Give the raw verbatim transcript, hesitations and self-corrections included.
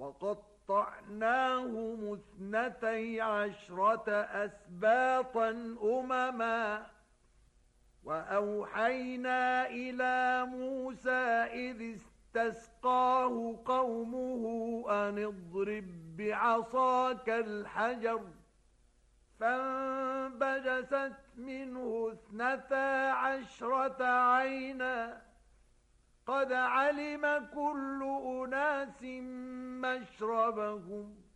وقطعناهم اثنتي عشرة أسباطا أمما وأوحينا إلى موسى إذ استسقاه قومه أن اضرب بعصاك الحجر فانبجست منه اثنتا عشرة عينا قد علم كل أناس مشربهم